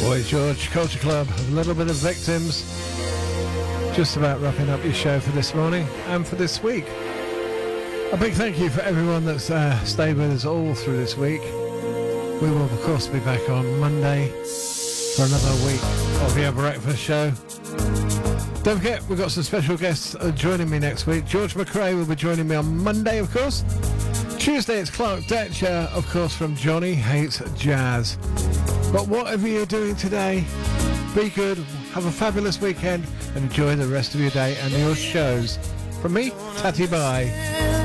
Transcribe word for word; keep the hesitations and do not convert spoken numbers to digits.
Boy George, Culture Club, a little bit of Victims. Just about wrapping up your show for this morning and for this week. A big thank you for everyone that's uh, stayed with us all through this week. We will of course be back on Monday for another week of your breakfast show. Don't forget, we've got some special guests uh, joining me next week. George McRae will be joining me on Monday, of course. Tuesday, it's Clark Detcher, of course, from Johnny Hates Jazz. But whatever you're doing today, be good, have a fabulous weekend, and enjoy the rest of your day and your shows. From me, Tatty bye.